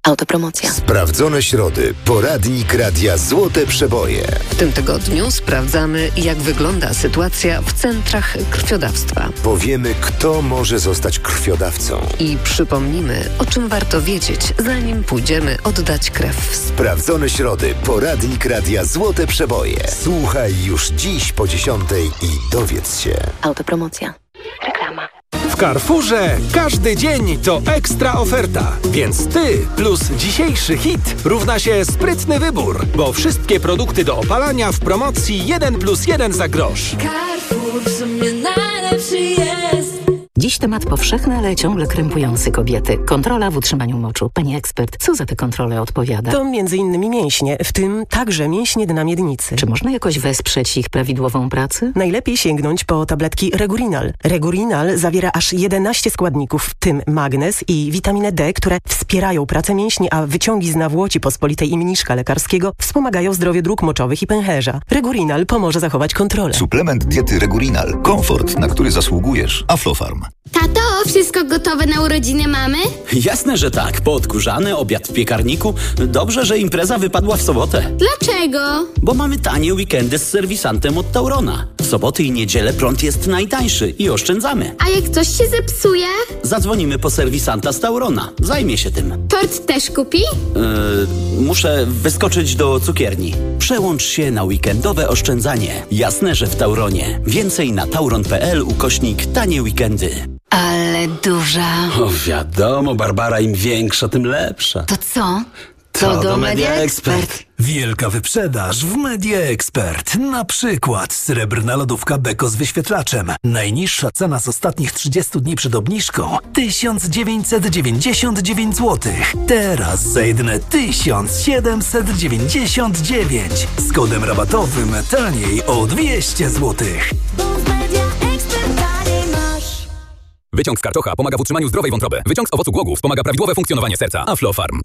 Autopromocja. Sprawdzone środy. Poradnik Radia Złote Przeboje. W tym tygodniu sprawdzamy, jak wygląda sytuacja w centrach krwiodawstwa. Powiemy, kto może zostać krwiodawcą. I przypomnimy, o czym warto wiedzieć, zanim pójdziemy oddać krew. Sprawdzone środy. Poradnik Radia Złote Przeboje. Słuchaj już dziś po 10:00 i dowiedz się. Autopromocja. Reklama. W Carrefourze każdy dzień to ekstra oferta, więc ty plus dzisiejszy hit równa się sprytny wybór, bo wszystkie produkty do opalania w promocji 1+1 za grosz. Carrefour w sumie najlepszy jest. Dziś temat powszechny, ale ciągle krępujący kobiety. Kontrola w utrzymaniu moczu. Pani ekspert, co za tę kontrolę odpowiada? To m.in. mięśnie, w tym także mięśnie dna miednicy. Czy można jakoś wesprzeć ich prawidłową pracę? Najlepiej sięgnąć po tabletki Regurinal. Regurinal zawiera aż 11 składników, w tym magnez i witaminę D, które wspierają pracę mięśni, a wyciągi z nawłoci pospolitej i mniszka lekarskiego wspomagają zdrowie dróg moczowych i pęcherza. Regurinal pomoże zachować kontrolę. Suplement diety Regurinal. Komfort, na który zasługujesz. Aflofarm. Tato, wszystko gotowe na urodziny mamy? Jasne, że tak. Poodkurzany, obiad w piekarniku. Dobrze, że impreza wypadła w sobotę. Dlaczego? Bo mamy tanie weekendy z serwisantem od Taurona. W soboty i niedzielę prąd jest najtańszy i oszczędzamy. A jak coś się zepsuje? Zadzwonimy po serwisanta z Taurona. Zajmie się tym. Tort też kupi? Muszę wyskoczyć do cukierni. Przełącz się na weekendowe oszczędzanie. Jasne, że w Tauronie. Więcej na tauron.pl/tanie weekendy. Ale duża. O, wiadomo, Barbara, im większa, tym lepsza. To co? To do Media Expert. Wielka wyprzedaż w Media Expert. Na przykład srebrna lodówka Beko z wyświetlaczem. Najniższa cena z ostatnich 30 dni przed obniżką 1999 zł. Teraz za jedyne 1799. Z kodem rabatowym taniej o 200 zł. Wyciąg z karczocha pomaga w utrzymaniu zdrowej wątroby. Wyciąg z owocu głogów wspomaga prawidłowe funkcjonowanie serca. Aflofarm.